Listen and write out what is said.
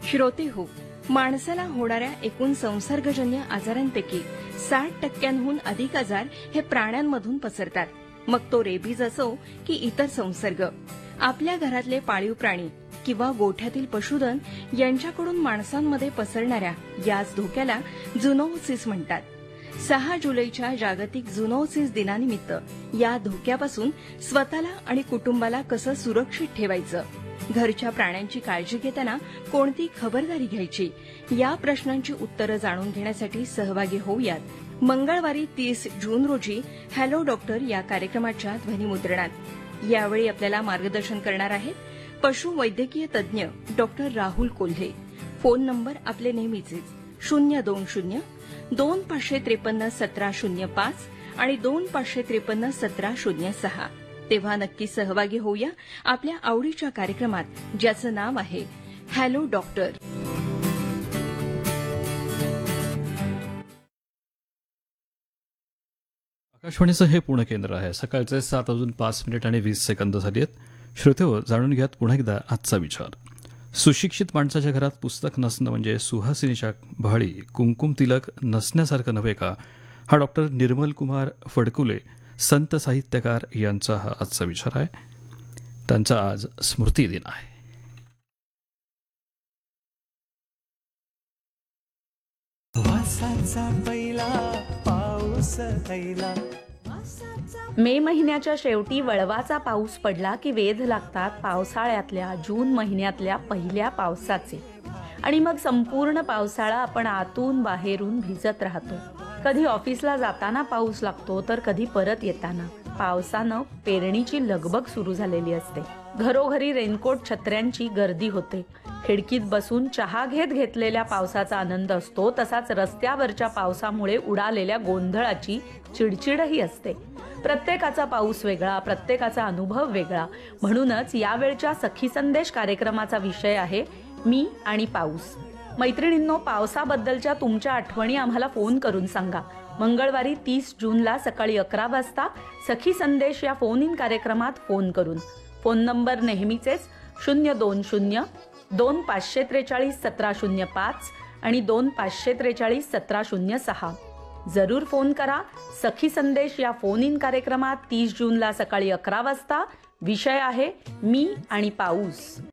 श्रोते हो, माणसाला होणाऱ्या एकूण संसर्गजन्य आजारांपैकी 60% अधिक आजार हे प्राण्यांमधून पसरतात. मग तो रेबीज असो की इतर संसर्ग. आपल्या घरातले पाळीव प्राणी किंवा गोठ्यातील पशुधन यांच्याकडून माणसांमध्ये पसरणाऱ्या याच धोक्याला झुनोसिस म्हणतात. 6 जुलैच्या जागतिक झुनोसिस दिनानिमित्त या धोक्यापासून स्वतःला आणि कुटुंबाला कसं सुरक्षित ठेवायचं, घरच्या प्राण्यांची काळजी घेताना कोणती खबरदारी घ्यायची, या प्रश्नांची उत्तरं जाणून घेण्यासाठी सहभागी होऊयात. मंगळवारी 30 जून रोजी हॅलो डॉक्टर या कार्यक्रमाच्या ध्वनिमुद्रणात. यावेळी आपल्याला मार्गदर्शन करणार आहेत पशुवैद्यकीय तज्ज्ञ doctor Rahul Kolhe. Phone number आपले नेहमीचेच 020-2553-1705 आणि 2553-1706. तेव्हा नक्की सहभागी होऊया आपल्या आवडीच्या कार्यक्रमात, ज्याचं नाव आहे हॅलो डॉक्टर. आकाशवाणीचं हे पुणे केंद्र आहे. सकाळचे 7:05 झाली आहेत. श्रोतेहो, जाणून घ्यात पुन्हा एकदा आजचा विचार. सुशिक्षित माणसाच्या घरात पुस्तक नसणं म्हणजे सुहासिनीच्या भाळी कुंकुम तिलक नसण्यासारखं नव्हे का? हा डॉक्टर निर्मल कुमार फडकुले, संत साहित्यकार यांचा हा आजचा विचार आहे. त्यांचा आज स्मृती दिन आहे. मे महिन्याच्या शेवटी वळवाचा पाऊस पडला की वेध लागतात पावसाळ्यातल्या जून महिन्यातल्या पहिल्या पावसाचे. आणि मग संपूर्ण पावसाळा आपण आतून बाहेरून भिजत राहतो. कधी ऑफिसला जाताना पाऊस लागतो, तर कधी परत येताना. पावसानं पेरणीची लगबग सुरू झालेली असते. घरोघरी रेनकोट छत्र्यांची गर्दी होते. खिडकीत बसून चहा घेतलेल्या पावसाचा आनंद असतो, तसाच रस्त्यावरच्या पावसामुळे उडालेल्या गोंधळाची चिडचिडही असते. प्रत्येकाचा पाऊस वेगळा, प्रत्येकाचा अनुभव वेगळा. म्हणूनच यावेळच्या सखी संदेश कार्यक्रमाचा विषय आहे मी आणि पाऊस. मैत्रिणींनो, पावसाबद्दलच्या तुमच्या आठवणी आम्हाला फोन करून सांगा. मंगळवारी 30 जूनला सकाळी 11 वाजता सखी संदेश या फोन इन कार्यक्रमात फोन करून. फोन नंबर नेहमीचेच 020-2543-1705 आणि 2543-1706. जरूर फोन करा. सखी संदेश या फोन इन कार्यक्रमात 30 जूनला सकाळी 11 वाजता. विषय आहे मी आणि पाऊस.